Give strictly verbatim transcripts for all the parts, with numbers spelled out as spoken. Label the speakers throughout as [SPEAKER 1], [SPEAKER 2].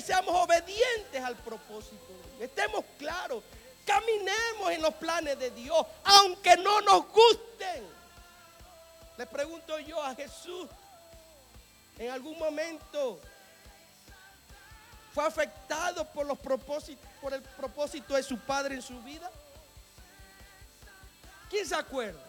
[SPEAKER 1] seamos obedientes al propósito. Estemos claros. Caminemos en los planes de Dios, aunque no nos gusten. Le pregunto yo a Jesús, ¿en algún momento fue afectado por los propósitos, por el propósito de su Padre en su vida? ¿Quién se acuerda?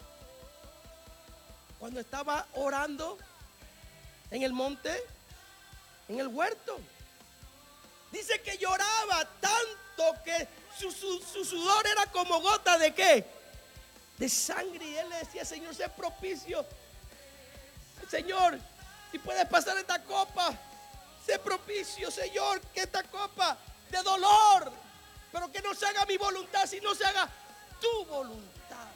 [SPEAKER 1] Cuando estaba orando en el monte, en el huerto. Dice que lloraba tanto que su, su, su sudor era como gota de ¿qué? De sangre. Y él le decía: Señor, sé propicio. Señor, si puedes pasar esta copa, sé propicio, Señor, que esta copa de dolor, pero que no se haga mi voluntad, sino se haga tu voluntad.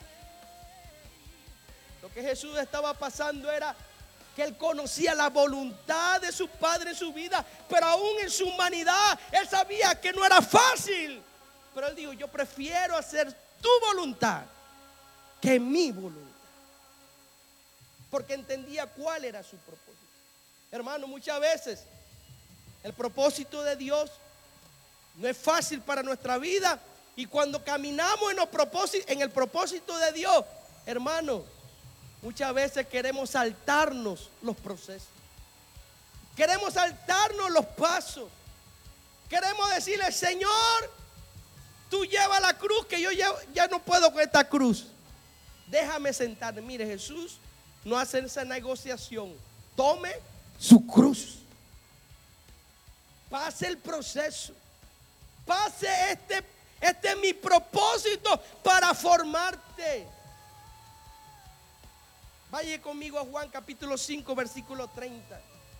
[SPEAKER 1] Lo que Jesús estaba pasando era que él conocía la voluntad de su Padre en su vida, pero aún en su humanidad él sabía que no era fácil. Pero él dijo: yo prefiero hacer tu voluntad que mi voluntad, porque entendía cuál era su propósito. Hermano, muchas veces el propósito de Dios no es fácil para nuestra vida, y cuando caminamos en, los propósitos, en el propósito de Dios, hermano, muchas veces queremos saltarnos los procesos, queremos saltarnos los pasos, queremos decirle: Señor, tú llevas la cruz, que yo ya, ya no puedo con esta cruz, déjame sentarme. Mire, Jesús no hace esa negociación. Tome su cruz, pase el proceso, pase este, este es mi propósito para formarte. Vaya conmigo a Juan capítulo cinco, versículo treinta.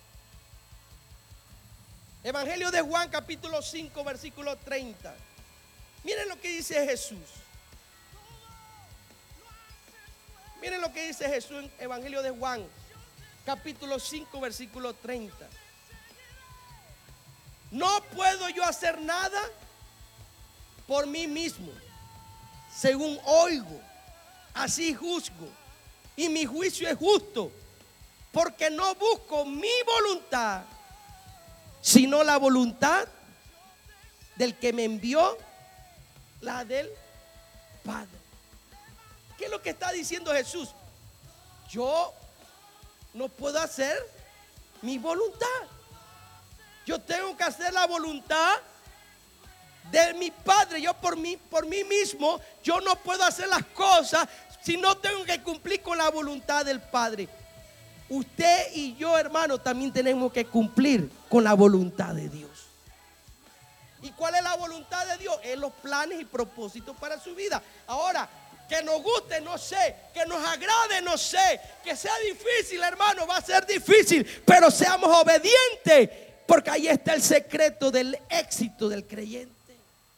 [SPEAKER 1] Evangelio de Juan capítulo cinco, versículo treinta. Miren lo que dice Jesús. Miren lo que dice Jesús en Evangelio de Juan capítulo cinco, versículo treinta. No puedo yo hacer nada por mí mismo. Según oigo, así juzgo. Y mi juicio es justo, porque no busco mi voluntad, sino la voluntad del que me envió, la del Padre. ¿Qué es lo que está diciendo Jesús? Yo no puedo hacer mi voluntad. Yo tengo que hacer la voluntad de mi Padre. Yo por mí, por mí mismo, yo no puedo hacer las cosas si no tengo que cumplir con la voluntad del Padre. Usted y yo, hermano, también tenemos que cumplir con la voluntad de Dios. ¿Y cuál es la voluntad de Dios? Es los planes y propósitos para su vida. Ahora, que nos guste, no sé. Que nos agrade, no sé. Que sea difícil, hermano, va a ser difícil. Pero seamos obedientes, porque ahí está el secreto del éxito del creyente.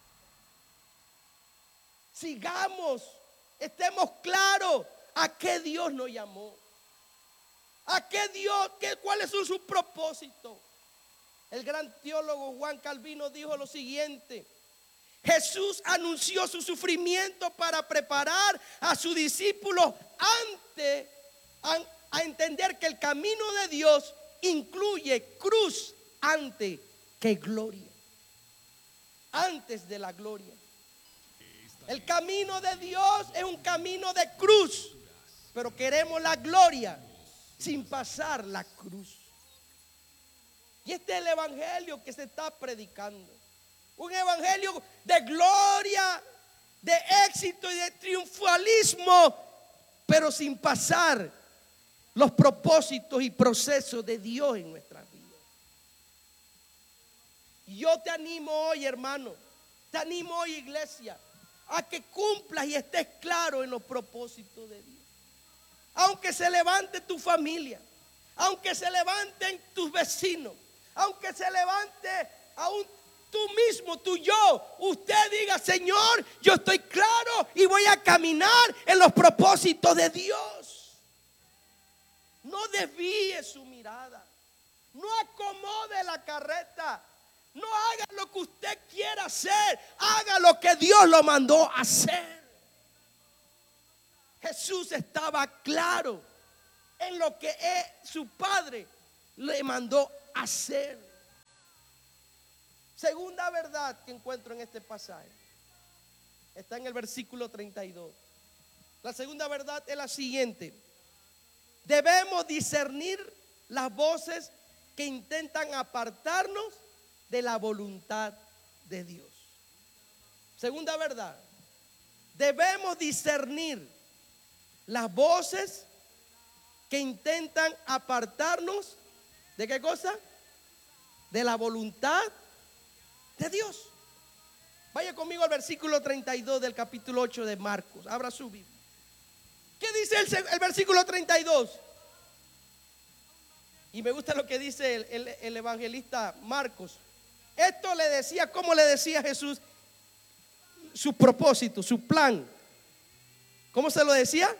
[SPEAKER 1] Sigamos, estemos claros a qué Dios nos llamó. ¿A qué Dios? Qué, ¿Cuáles son sus propósitos? El gran teólogo Juan Calvino dijo lo siguiente: Jesús anunció su sufrimiento para preparar a sus discípulos antes a, a entender que el camino de Dios incluye cruz antes que gloria. Antes de la gloria. El camino de Dios es un camino de cruz, pero queremos la gloria sin pasar la cruz. Y este es el evangelio que se está predicando. Un evangelio de gloria, de éxito y de triunfalismo, pero sin pasar los propósitos y procesos de Dios en nuestras vidas. Y yo te animo hoy, hermano, te animo hoy, iglesia, a que cumplas y estés claro en los propósitos de Dios. Aunque se levante tu familia, aunque se levanten tus vecinos, aunque se levante aún tú mismo, tú yo, usted diga: Señor, yo estoy claro y voy a caminar en los propósitos de Dios. No desvíe su mirada, no acomode la carreta, no haga lo que usted quiera hacer, haga lo que Dios lo mandó a hacer. Jesús estaba claro en lo que es, su Padre le mandó a hacer. Segunda verdad que encuentro en este pasaje está en el versículo treinta y dos. La segunda verdad es la siguiente: debemos discernir las voces que intentan apartarnos de la voluntad de Dios. Segunda verdad: debemos discernir las voces que intentan apartarnos ¿de qué cosa? De la voluntad de Dios. Vaya conmigo al versículo treinta y dos del capítulo ocho de Marcos. Abra su Biblia. ¿Qué dice el, el versículo treinta y dos? Y me gusta lo que dice el, el, el evangelista Marcos. Esto le decía, ¿cómo le decía Jesús? Su propósito, su plan. ¿Cómo se lo decía?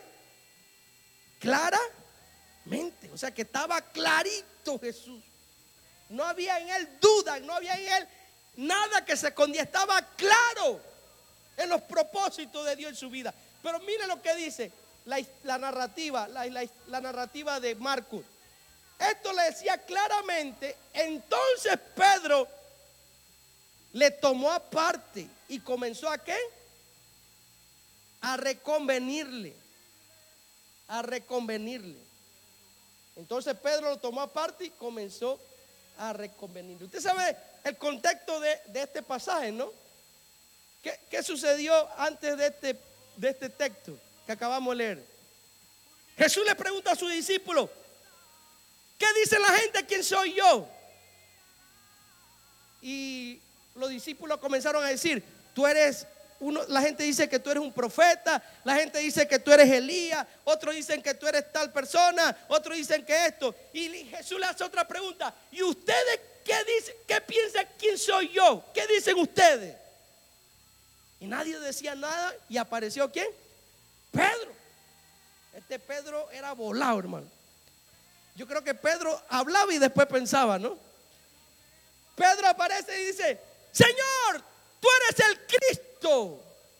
[SPEAKER 1] Claramente. O sea que estaba clarito Jesús. No había en él duda, no había en él nada que se escondía. Estaba claro en los propósitos de Dios en su vida. Pero mire lo que dice la, la narrativa, la, la, la narrativa de Marcos. Esto le decía claramente. Entonces Pedro le tomó aparte y comenzó a ¿qué? A reconvenirle. A reconvenirle. Entonces Pedro lo tomó aparte y comenzó a reconvenirle. Usted sabe el contexto de, de este pasaje, ¿no? ¿Qué, qué sucedió antes de este, de este texto que acabamos de leer? Jesús le pregunta a sus discípulos: ¿qué dice la gente? ¿Quién soy yo? Y los discípulos comenzaron a decir: tú eres uno. La gente dice que tú eres un profeta, la gente dice que tú eres Elías, otros dicen que tú eres tal persona, otros dicen que esto. Y Jesús le hace otra pregunta: ¿y ustedes qué dicen? ¿Qué piensan? ¿Quién soy yo? ¿Qué dicen ustedes? Y nadie decía nada. Y apareció ¿quién? Pedro. Este Pedro era volado, hermano. Yo creo que Pedro hablaba y después pensaba, ¿no? Pedro aparece y dice: Señor, tú eres el Cristo,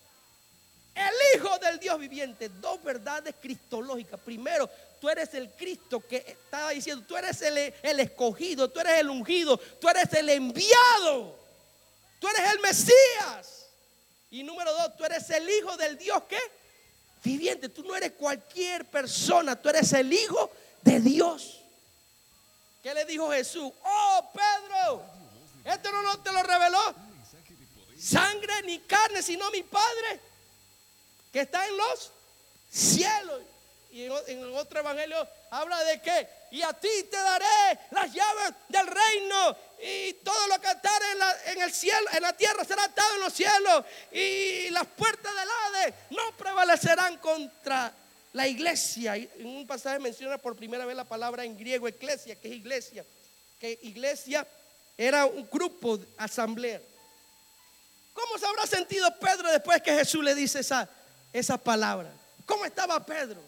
[SPEAKER 1] el Hijo del Dios viviente. Dos verdades cristológicas. Primero, tú eres el Cristo, que estaba diciendo, tú eres el, el escogido, tú eres el ungido, tú eres el enviado, tú eres el Mesías. Y número dos, tú eres el Hijo del Dios ¿qué? Viviente. Tú no eres cualquier persona, tú eres el Hijo de Dios. ¿Qué le dijo Jesús? Oh, Pedro, esto no, no te lo reveló sangre ni carne, sino mi Padre que está en los cielos. Y en, en otro evangelio habla de que y a ti te daré las llaves del reino, y todo lo que atare en, la, en el cielo, en la tierra, será atado en los cielos, y las puertas del Hades no prevalecerán contra la iglesia. En un pasaje menciona por primera vez la palabra en griego eclesia, que es iglesia. Que iglesia era un grupo, asamblea. ¿Cómo se habrá sentido Pedro después que Jesús le dice esa, esa palabra? ¿Cómo estaba Pedro?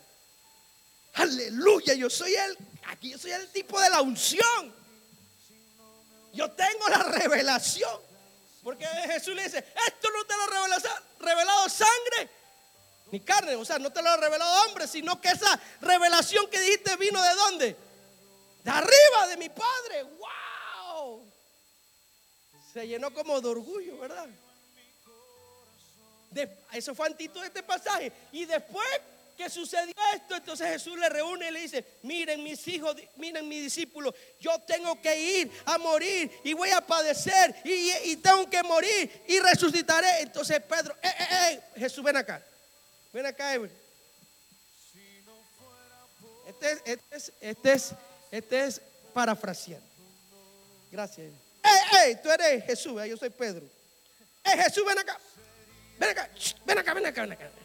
[SPEAKER 1] Aleluya, yo soy el, aquí yo soy el tipo de la unción. Yo tengo la revelación. Porque Jesús le dice: esto no te lo ha revelado, revelado sangre ni carne, o sea, no te lo ha revelado hombre, sino que esa revelación que dijiste vino ¿de dónde? De arriba, de mi Padre. ¡Wow! Se llenó como de orgullo, ¿verdad? De, eso fue antito de este pasaje. Y después que sucedió esto, entonces Jesús le reúne y le dice: miren mis hijos, miren mis discípulos, yo tengo que ir a morir y voy a padecer y, y tengo que morir y resucitaré. Entonces Pedro, eh, eh, eh, Jesús, ven acá. Ven acá, Ever. Este es, este es, este es, este es parafrasear. Gracias. ¡Ey, ey! Tú eres Jesús, yo soy Pedro. ¡Ey, Jesús, ven acá! Ven acá, ven acá, ven acá, ven acá.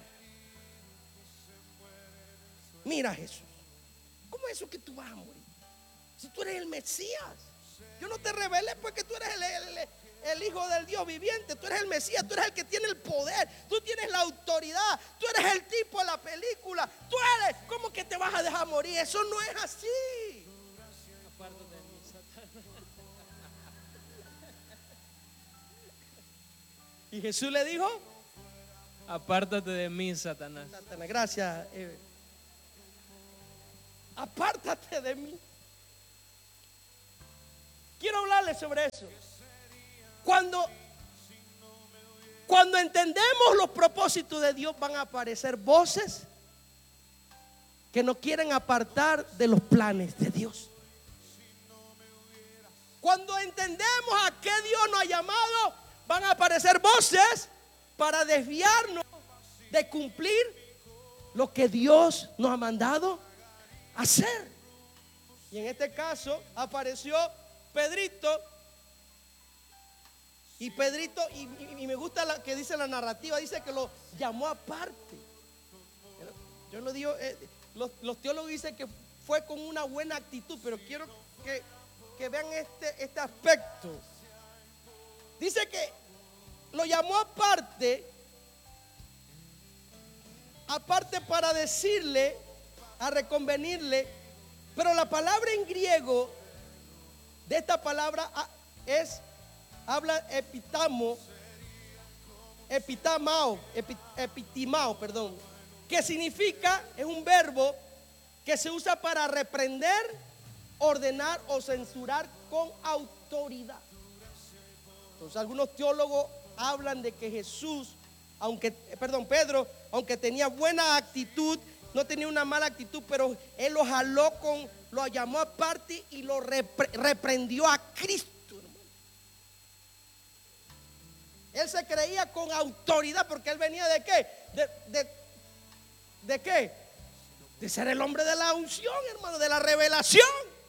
[SPEAKER 1] Mira, Jesús, ¿cómo es eso que tú vas a morir? Si tú eres el Mesías. Yo no te revelé porque tú eres el, el, el, el Hijo del Dios viviente. Tú eres el Mesías, tú eres el que tiene el poder, tú tienes la autoridad, tú eres el tipo de la película. Tú eres, ¿cómo que te vas a dejar morir? Eso no es así. Apártate de mí, Satanás. Y Jesús le dijo: apártate de mí, Satanás. Satanás, gracias, Ever. Apártate de mí. Quiero hablarles sobre eso. Cuando, cuando entendemos los propósitos de Dios, van a aparecer voces que nos quieren apartar de los planes de Dios. Cuando entendemos a qué Dios nos ha llamado, van a aparecer voces para desviarnos de cumplir lo que Dios nos ha mandado hacer. Y en este caso apareció Pedrito. Y Pedrito, y, y, y me gusta lo que dice la narrativa, dice que lo llamó aparte. Yo lo digo, eh, los, los teólogos dicen que fue con una buena actitud, pero quiero que, que vean este, este aspecto. Dice que lo llamó aparte, aparte para decirle, a reconvenirle, pero la palabra en griego de esta palabra es, habla epitamo, epitamao, epi, epitimao, perdón, que significa, es un verbo que se usa para reprender, ordenar o censurar con autoridad. Entonces algunos teólogos hablan de que Jesús, aunque, perdón, Pedro, aunque tenía buena actitud, no tenía una mala actitud, pero él lo jaló con, lo llamó aparte y lo repre, reprendió a Cristo, hermano. Él se creía con autoridad porque él venía de qué, de, de, de qué, de ser el hombre de la unción, hermano, de la revelación.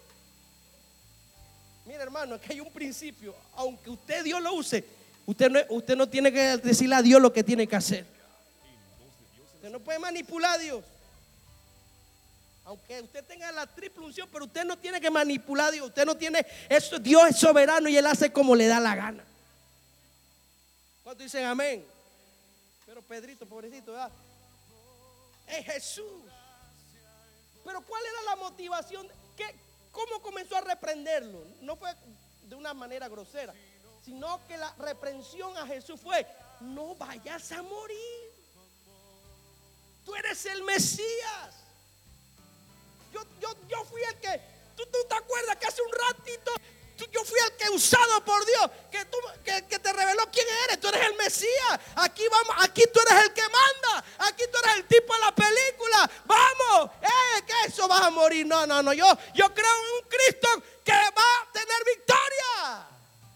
[SPEAKER 1] Mira, hermano, que hay un principio. Aunque usted Dios lo use, usted no, usted no tiene que decirle a Dios lo que tiene que hacer. Usted no puede manipular a Dios. Aunque usted tenga la triple unción, pero usted no tiene que manipular a Dios. Usted no tiene eso. Dios es soberano y Él hace como le da la gana. ¿Cuántos dicen amén? Pero Pedrito, pobrecito, ¿verdad? Es Jesús. Pero ¿cuál era la motivación? ¿Qué, ¿Cómo comenzó a reprenderlo? No fue de una manera grosera, sino que la reprensión a Jesús fue: no vayas a morir. Tú eres el Mesías. Yo, yo, yo fui el que, ¿tú, tú te acuerdas que hace un ratito tú, yo fui el que usado por Dios, que, tú, que, que te reveló quién eres? Tú eres el Mesías. Aquí vamos, aquí tú eres el que manda. Aquí tú eres el tipo de la película. Vamos, eh, que eso vas a morir. No, no, no. Yo, yo creo en un Cristo que va a tener victoria.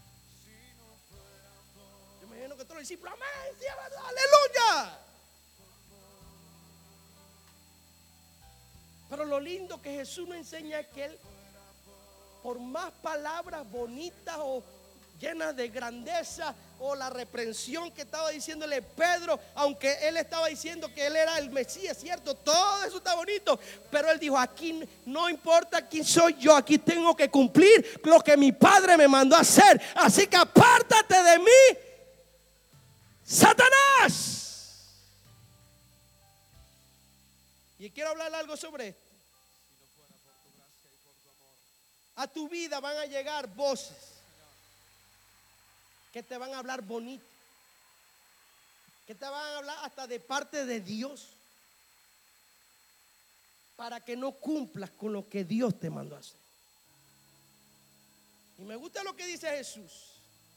[SPEAKER 1] Yo me imagino que todos los discípulos, amén, sí, aleluya. Pero lo lindo que Jesús nos enseña es que Él, por más palabras bonitas o llenas de grandeza, o la reprensión que estaba diciéndole Pedro, aunque él estaba diciendo que él era el Mesías, cierto, todo eso está bonito, pero él dijo: aquí no importa quién soy yo, aquí tengo que cumplir lo que mi Padre me mandó a hacer, así que apártate de mí, Satanás. Y quiero hablar algo sobre esto. A tu vida van a llegar voces que te van a hablar bonito, que te van a hablar hasta de parte de Dios, para que no cumplas con lo que Dios te mandó a hacer. Y me gusta lo que dice Jesús.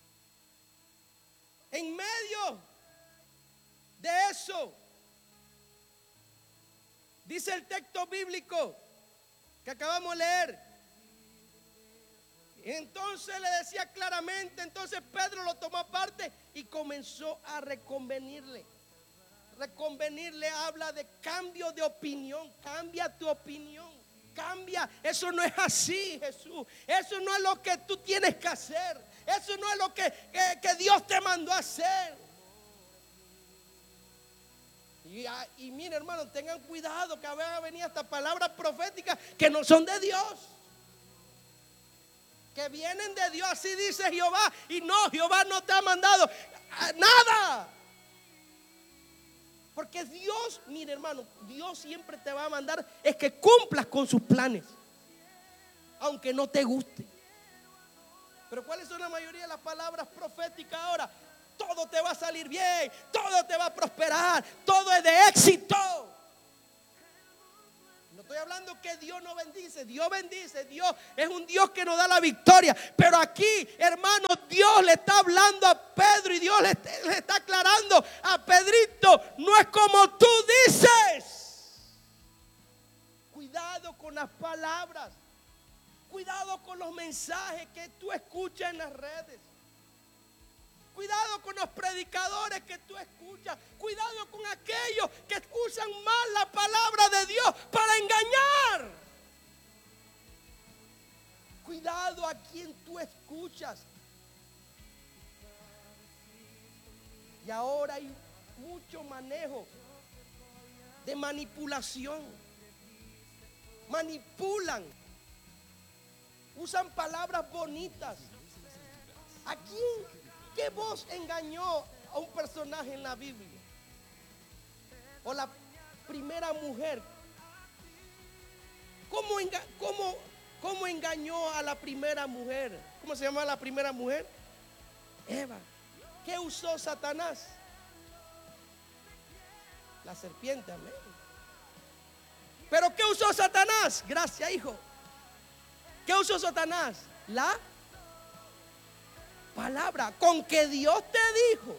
[SPEAKER 1] En medio de eso, dice el texto bíblico que acabamos de leer. Entonces le decía claramente, entonces Pedro lo tomó aparte y comenzó a reconvenirle. Reconvenirle habla de cambio de opinión. Cambia tu opinión, cambia. Eso no es así, Jesús. Eso no es lo que tú tienes que hacer. Eso no es lo que, que, que Dios te mandó a hacer. Y, y mire, hermano, tengan cuidado que van a venir hasta palabras proféticas que no son de Dios, que vienen de Dios. Así dice Jehová. Y no, Jehová no te ha mandado nada. Porque Dios, mire, hermano, Dios siempre te va a mandar es que cumplas con sus planes, aunque no te guste. Pero ¿cuáles son la mayoría de las palabras proféticas ahora? Todo te va a salir bien, todo te va a prosperar, todo es de éxito. estoy hablando que Dios no bendice. Dios bendice. Dios es un Dios que nos da la victoria. Pero aquí, hermano, Dios le está hablando a Pedro y Dios le, le está aclarando a Pedrito: no es como tú dices. Cuidado con las palabras. Cuidado con los mensajes que tú escuchas en las redes. Cuidado con los predicadores que tú escuchas. Cuidado con aquellos que usan mal la palabra de Dios para engañar. Cuidado a quien tú escuchas. Y ahora hay mucho manejo de manipulación. Manipulan. Usan palabras bonitas. ¿A quién? ¿Qué voz engañó a un personaje en la Biblia? O la primera mujer. ¿Cómo, enga cómo, cómo engañó a la primera mujer? ¿Cómo se llama la primera mujer? Eva. ¿Qué usó Satanás? La serpiente, amén. ¿Pero qué usó Satanás? Gracias, hijo. ¿Qué usó Satanás? La palabra. Con que Dios te dijo.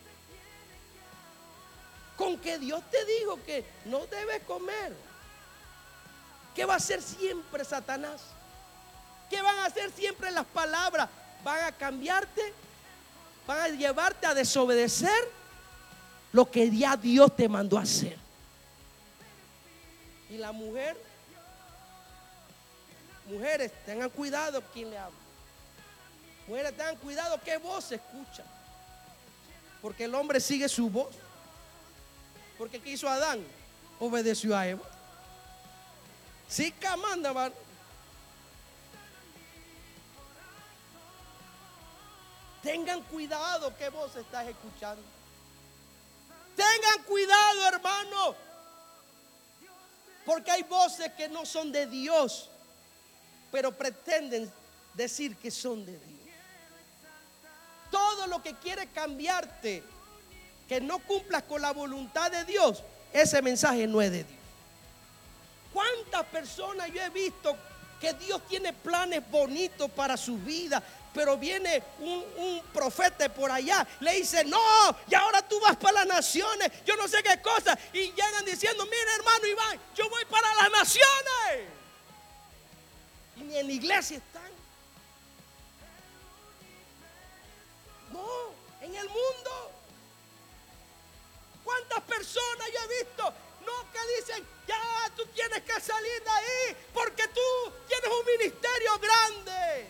[SPEAKER 1] Con que Dios te dijo que no debes comer. ¿Qué va a hacer siempre Satanás? ¿Qué van a hacer siempre las palabras? Van a cambiarte. Van a llevarte a desobedecer lo que ya Dios te mandó a hacer. Y la mujer, mujeres, tengan cuidado quien le habla. Mujeres, tengan cuidado qué voz se escucha. Porque el hombre sigue su voz. Porque ¿qué hizo Adán? Obedeció a Eva. Sí, camanda, man. Tengan cuidado qué voz estás escuchando. Tengan cuidado, hermano. Porque hay voces que no son de Dios, pero pretenden decir que son de Dios. Todo lo que quiere cambiarte, que no cumplas con la voluntad de Dios, ese mensaje no es de Dios. ¿Cuántas personas yo he visto que Dios tiene planes bonitos para su vida, pero viene un, un profeta por allá, le dice: no, y ahora tú vas para las naciones, yo no sé qué cosa, y llegan diciendo: mira, hermano Iván, yo voy para las naciones, y ni en la iglesia están. No, en el mundo. ¿Cuántas personas yo he visto? No, que dicen: ya tú tienes que salir de ahí porque tú tienes un ministerio grande.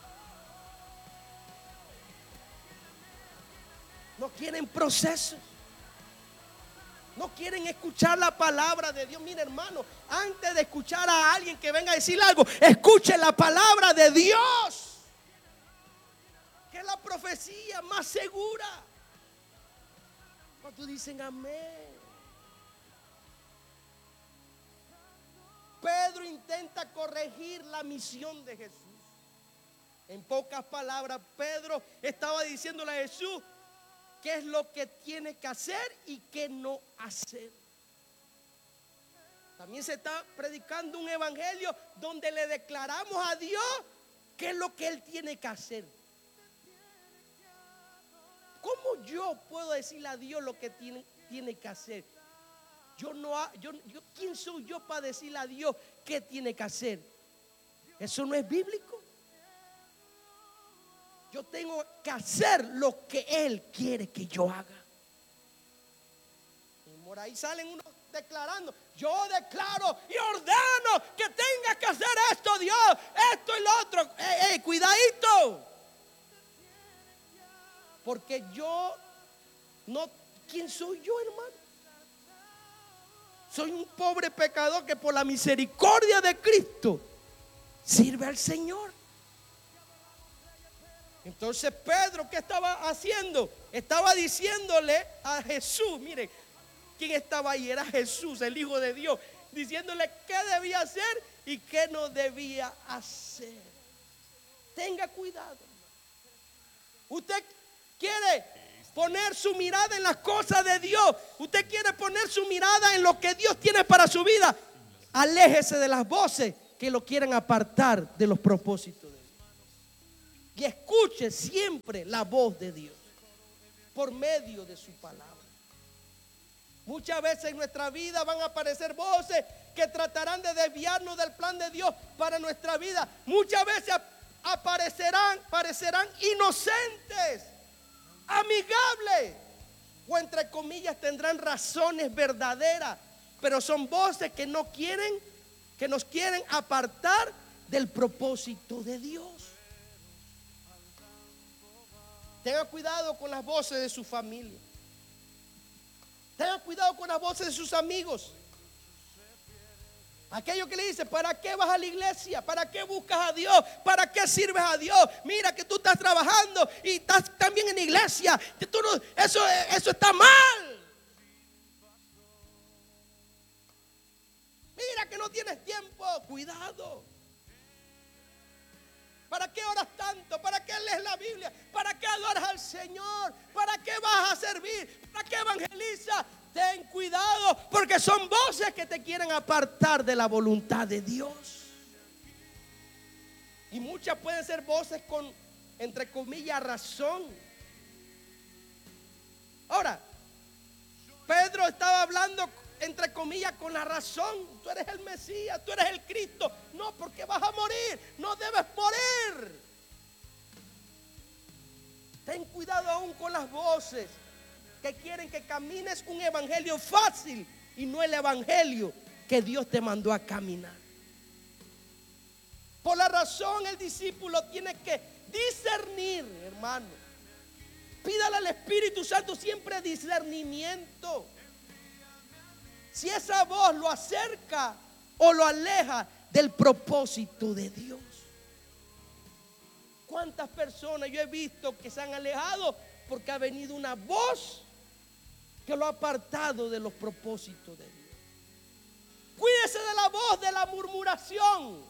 [SPEAKER 1] No quieren procesos. No quieren escuchar la palabra de Dios. Mira, hermano, antes de escuchar a alguien que venga a decir algo, escuche la palabra de Dios, que es la profecía más segura. Cuando dicen amén. Pedro intenta corregir la misión de Jesús. En pocas palabras, Pedro estaba diciéndole a Jesús qué es lo que tiene que hacer y qué no hacer. También se está predicando un evangelio donde le declaramos a Dios qué es lo que Él tiene que hacer. ¿Cómo yo puedo decirle a Dios lo que tiene, tiene que hacer? Yo no, yo, yo, ¿quién soy yo para decirle a Dios qué tiene que hacer? Eso no es bíblico. Yo tengo que hacer lo que Él quiere que yo haga. Y por ahí salen unos declarando: yo declaro y ordeno que tengas que hacer esto, Dios, esto y lo otro. Ey, ey, cuidadito. Porque yo no, ¿quién soy yo, hermano? Soy un pobre pecador que por la misericordia de Cristo sirve al Señor. Entonces Pedro, ¿qué estaba haciendo? Estaba diciéndole a Jesús, mire, ¿quién estaba ahí? Era Jesús, el Hijo de Dios, diciéndole qué debía hacer y qué no debía hacer. Tenga cuidado. Usted quiere poner su mirada en las cosas de Dios. Usted quiere poner su mirada en lo que Dios tiene para su vida. Aléjese de las voces que lo quieren apartar de los propósitos de Dios. Y escuche siempre la voz de Dios por medio de su palabra. Muchas veces en nuestra vida van a aparecer voces que tratarán de desviarnos del plan de Dios para nuestra vida. Muchas veces aparecerán, parecerán inocentes, amigables, o entre comillas tendrán razones verdaderas, pero son voces que no quieren, que nos quieren apartar del propósito de Dios. Tenga cuidado con las voces de su familia. Tenga cuidado con las voces de sus amigos. Aquello que le dice: ¿para qué vas a la iglesia? ¿Para qué buscas a Dios? ¿Para qué sirves a Dios? Mira que tú estás trabajando y estás también en la iglesia. Tú no, eso, eso está mal. Mira que no tienes tiempo. Cuidado. ¿Para qué oras tanto? ¿Para qué lees la Biblia? ¿Para qué adoras al Señor? ¿Para qué vas a servir? ¿Para qué evangelizas? Ten cuidado, porque son voces que te quieren apartar de la voluntad de Dios. Y muchas pueden ser voces con, entre comillas, razón. Ahora, Pedro estaba hablando, entre comillas, con la razón. Tú eres el Mesías, tú eres el Cristo. No, porque vas a morir, no debes morir. Ten cuidado aún con las voces que quieren que camines un evangelio fácil y no el evangelio que Dios te mandó a caminar. Por la razón el discípulo tiene que discernir, hermano. Pídale al Espíritu Santo siempre discernimiento. Si esa voz lo acerca o lo aleja del propósito de Dios. ¿Cuántas personas yo he visto que se han alejado porque ha venido una voz que lo ha apartado de los propósitos de Dios? Cuídese de la voz de la murmuración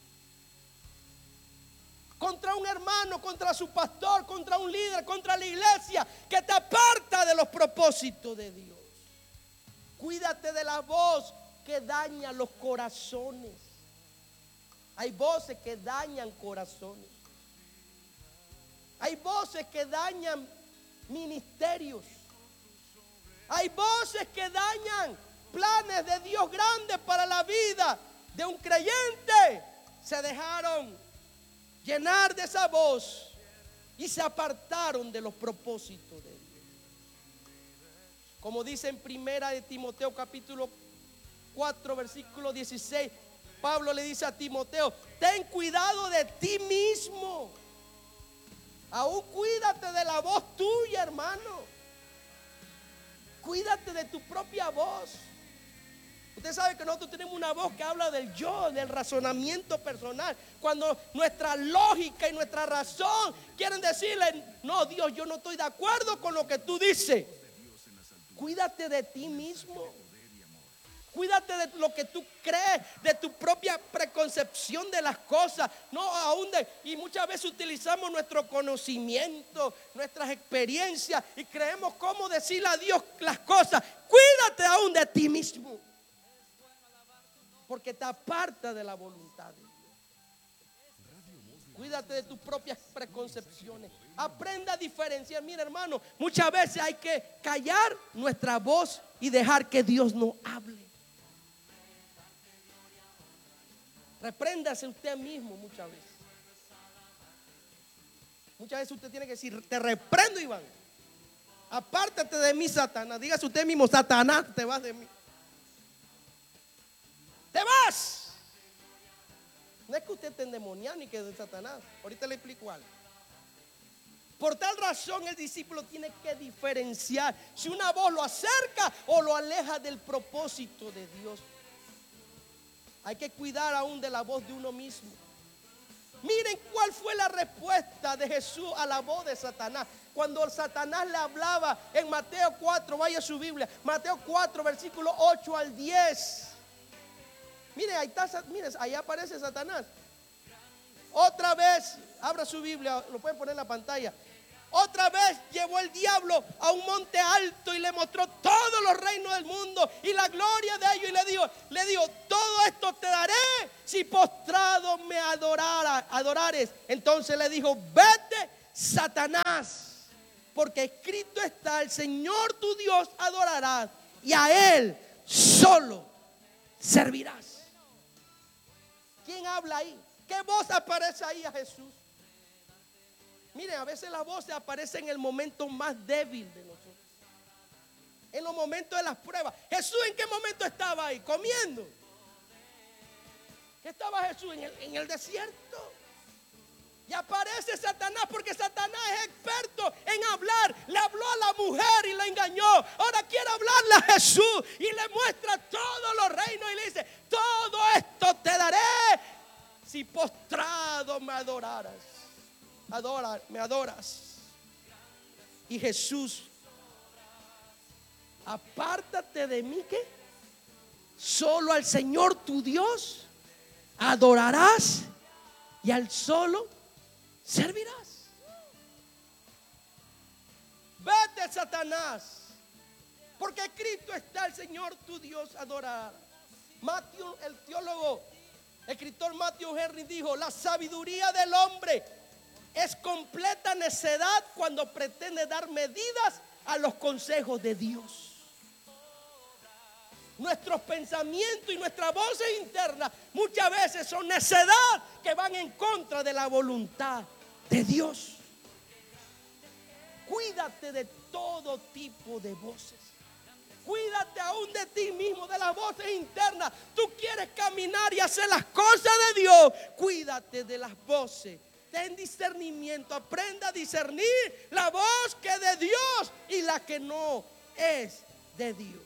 [SPEAKER 1] contra un hermano, contra su pastor, contra un líder, contra la iglesia, que te aparta de los propósitos de Dios. Cuídate de la voz que daña los corazones. Hay voces que dañan corazones. Hay voces que dañan ministerios. Hay voces que dañan planes de Dios grandes para la vida de un creyente. Se dejaron llenar de esa voz y se apartaron de los propósitos de Dios. Como dice en primera de Timoteo capítulo cuatro versículo dieciséis, Pablo le dice a Timoteo: ten cuidado de ti mismo. Aún cuídate de la voz tuya, hermano. Cuídate de tu propia voz. Usted sabe que nosotros tenemos una voz que habla del yo, del razonamiento personal. Cuando nuestra lógica y nuestra razón quieren decirle: no, Dios, yo no estoy de acuerdo con lo que tú dices. Cuídate de ti mismo. Cuídate de lo que tú crees, de tu propia preconcepción de las cosas. No, aún de, y muchas veces utilizamos nuestro conocimiento, nuestras experiencias y creemos cómo decirle a Dios las cosas. Cuídate aún de ti mismo, porque te aparta de la voluntad de Dios. Cuídate de tus propias preconcepciones. Aprenda a diferenciar. Mira, hermano, muchas veces hay que callar nuestra voz y dejar que Dios nos hable. Repréndase usted mismo muchas veces. Muchas veces usted tiene que decir: te reprendo, Iván. Apártate de mí, Satanás. Dígase usted mismo: Satanás, te vas de mí. Te vas. No es que usted esté endemoniado ni que es de Satanás. Ahorita le explico algo. Por tal razón el discípulo tiene que diferenciar si una voz lo acerca o lo aleja del propósito de Dios. Hay que cuidar aún de la voz de uno mismo. Miren cuál fue la respuesta de Jesús a la voz de Satanás. Cuando Satanás le hablaba en Mateo cuatro, vaya a su Biblia, Mateo cuatro, versículo ocho al diez. Mire, ahí está, mire, ahí aparece Satanás. Otra vez, abra su Biblia, lo pueden poner en la pantalla. Otra vez llevó el diablo a un monte alto y le mostró todas todos los reinos del mundo y la gloria de ellos. Y le dijo, le dijo, todo esto te daré si postrado me adorara, adorares. Entonces le dijo, vete, Satanás, porque escrito está, el Señor tu Dios adorarás y a Él solo servirás. ¿Quién habla ahí? ¿Qué voz aparece ahí a Jesús? Miren, a veces la voz aparece en el momento más débil de nosotros, en los momentos de las pruebas. Jesús, ¿en qué momento estaba ahí? Comiendo. ¿Qué estaba Jesús? En el, en el desierto. Y aparece Satanás, porque Satanás es experto en hablar. Le habló a la mujer y la engañó. Ahora quiere hablarle a Jesús y le muestra todos los reinos y le dice, todo esto te daré si postrado me adoraras. Adora, me adoras. Y Jesús, apártate de mí, ¿qué? Solo al Señor tu Dios adorarás y al solo servirás. Vete, Satanás, porque escrito está, el Señor tu Dios adorará. Matthew, el teólogo, escritor Matthew Henry dijo, la sabiduría del hombre es completa necedad cuando pretende dar medidas a los consejos de Dios. Nuestros pensamientos y nuestra voz interna muchas veces son necedad que van en contra de la voluntad de Dios. Cuídate de todo tipo de voces. Cuídate aún de ti mismo, de las voces internas. Tú quieres caminar y hacer las cosas de Dios. Cuídate de las voces. Ten discernimiento. Aprenda a discernir la voz que es de Dios y la que no es de Dios.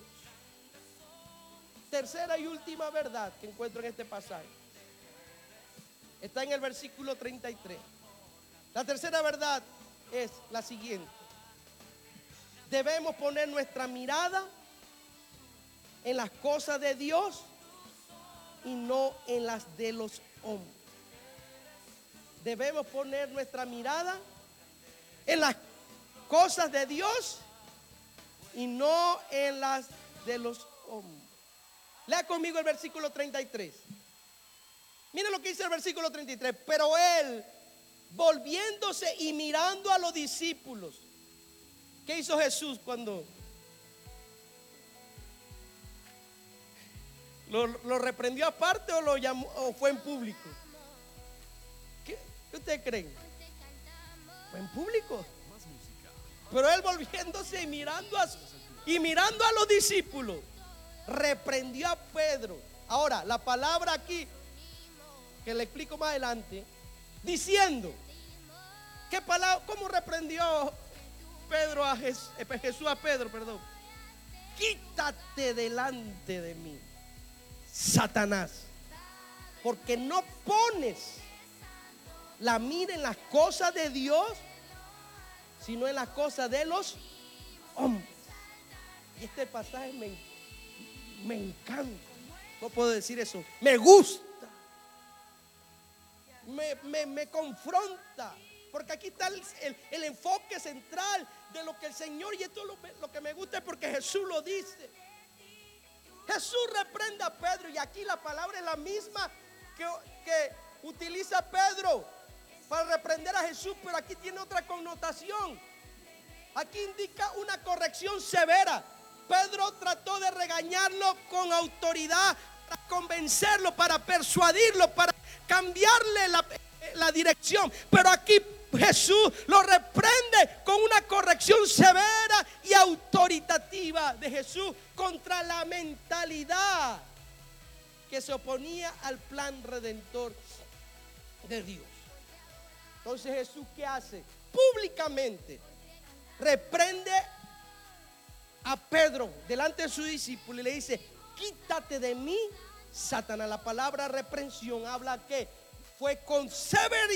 [SPEAKER 1] Tercera y última verdad que encuentro en este pasaje está en el versículo treinta y tres. La tercera verdad es la siguiente: debemos poner nuestra mirada en las cosas de Dios y no en las de los hombres. Debemos poner nuestra mirada en las cosas de Dios y no en las de los hombres. Lea conmigo el versículo treinta y tres. Miren lo que dice el versículo treinta y tres. Pero él, volviéndose y mirando a los discípulos, ¿qué hizo Jesús cuando lo, lo reprendió aparte o lo llamó o fue en público? ¿Qué, ¿Qué ustedes creen? Fue en público. Pero él, volviéndose y mirando a, y mirando a los discípulos, reprendió a Pedro. Ahora, la palabra aquí, que le explico más adelante, diciendo, ¿qué palabra? ¿Cómo reprendió Pedro a Jesús, Jesús a Pedro, perdón? Quítate delante de mí, Satanás, porque no pones la mira en las cosas de Dios, sino en las cosas de los hombres. Y este pasaje me Me encanta. ¿Cómo puedo decir eso? Me gusta. Me, me, me confronta. Porque aquí está el, el, el enfoque central de lo que el Señor, y esto lo, lo que me gusta es porque Jesús lo dice. Jesús reprende a Pedro, y aquí la palabra es la misma que, que utiliza Pedro para reprender a Jesús, pero aquí tiene otra connotación. Aquí indica una corrección severa. Pedro trató de regañarlo con autoridad, para convencerlo, para persuadirlo, para cambiarle la, la dirección. Pero aquí Jesús lo reprende con una corrección severa y autoritativa de Jesús contra la mentalidad que se oponía al plan redentor de Dios. Entonces Jesús, ¿qué hace? Públicamente reprende a Pedro delante de su discípulo y le dice: quítate de mí, Satanás. La palabra reprensión habla que fue con severidad.